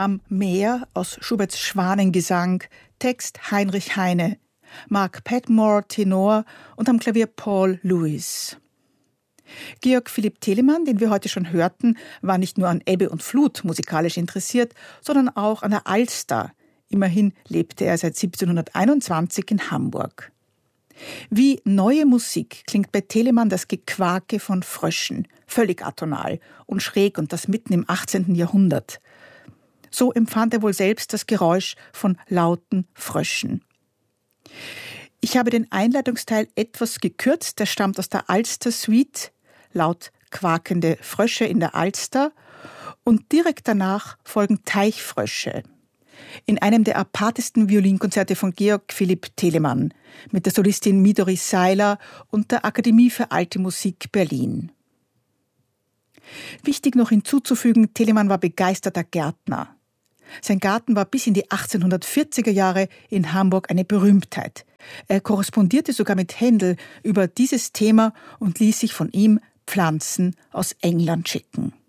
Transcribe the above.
Am Meer aus Schuberts Schwanengesang, Text Heinrich Heine, Mark Padmore Tenor und am Klavier Paul Lewis. Georg Philipp Telemann, den wir heute schon hörten, war nicht nur an Ebbe und Flut musikalisch interessiert, sondern auch an der Alster. Immerhin lebte er seit 1721 in Hamburg. Wie neue Musik klingt bei Telemann das Gequake von Fröschen, völlig atonal und schräg und das mitten im 18. Jahrhundert. So empfand er wohl selbst das Geräusch von lauten Fröschen. Ich habe den Einleitungsteil etwas gekürzt, der stammt aus der Alster-Suite, laut quakende Frösche in der Alster, und direkt danach folgen Teichfrösche. In einem der apartesten Violinkonzerte von Georg Philipp Telemann mit der Solistin Midori Seiler und der Akademie für Alte Musik Berlin. Wichtig noch hinzuzufügen, Telemann war begeisterter Gärtner. Sein Garten war bis in die 1840er Jahre in Hamburg eine Berühmtheit. Er korrespondierte sogar mit Händel über dieses Thema und ließ sich von ihm Pflanzen aus England schicken.